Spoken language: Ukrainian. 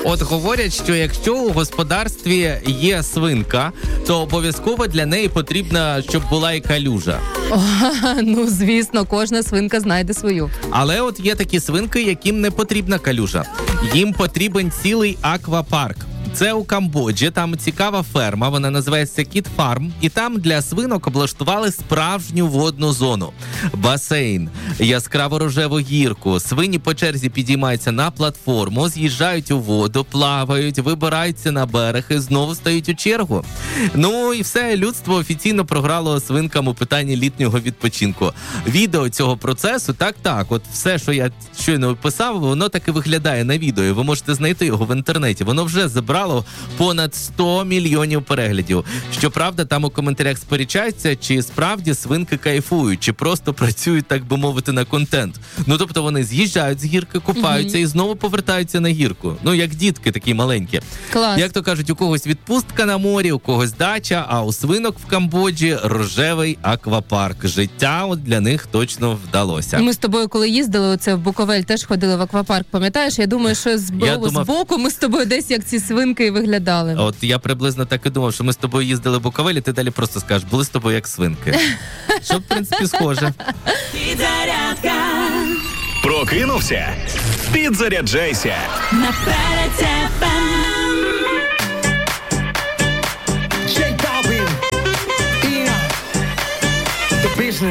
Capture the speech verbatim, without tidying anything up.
От говорять, що якщо у господарстві є свинка, то обов'язково для неї потрібно, щоб була і калюжа. О, ну, звісно, кожна свинка знайде свою. Але от є такі свинки, яким не потрібна калюжа. Їм потрібен цілий аквапарк. Це у Камбоджі, там цікава ферма, вона називається Кіт Фарм, і там для свинок облаштували справжню водну зону. Басейн, яскраво рожеву гірку, свині по черзі підіймаються на платформу, з'їжджають у воду, плавають, вибираються на берег і знову стають у чергу. Ну і все, людство офіційно програло свинкам у питанні літнього відпочинку. Відео цього процесу, так-так, от все, що я щойно описав, воно так і виглядає на відео, і ви можете знайти його в інтернеті. Воно вже забрало понад сто мільйонів переглядів. Щоправда, там у коментарях сперечаються, чи справді свинки кайфують, чи просто працюють, так би мовити, на контент. Ну, тобто вони з'їжджають з гірки, купаються mm-hmm. і знову повертаються на гірку. Ну, як дітки такі маленькі. Клас. Як то кажуть, у когось відпустка на морі, у когось дача, а у свинок в Камбоджі рожевий аквапарк. Життя от для них точно вдалося. Ми з тобою, коли їздили, оце в Буковель, теж ходили в аквапарк, пам'ятаєш? Я думаю, що з, Я думав... з боку ми з тобою десь як ці свинки виглядали. От я приблизно так і думав, що ми з тобою їздили в Буковель, і ти далі просто скажеш, були з тобою як свинки. Що, в принципі, схоже. Підзарядка. Прокинувся? Підзаряджайся. На Перед еф ем.